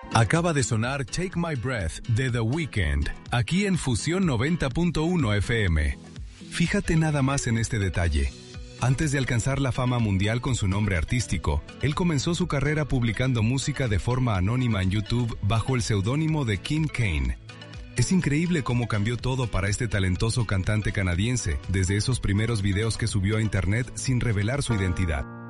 Acaba de sonar Take My Breath de The Weeknd, aquí en Fusión 90.1 FM. Fíjate nada más en este detalle. Antes de alcanzar la fama mundial con su nombre artístico, él comenzó su carrera publicando música de forma anónima en YouTube bajo el seudónimo de Kim Kane. Es increíble cómo cambió todo para este talentoso cantante canadiense, desde esos primeros videos que subió a internet sin revelar su identidad.